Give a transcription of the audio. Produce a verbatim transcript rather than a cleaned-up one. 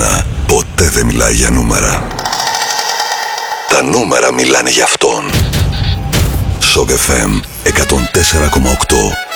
ένα ποτέ δεν μιλάει για νούμερα. Τα νούμερα μιλάνε για αυτόν. Σοκ εφ εμ εκατόν τέσσερα κόμμα οκτώ.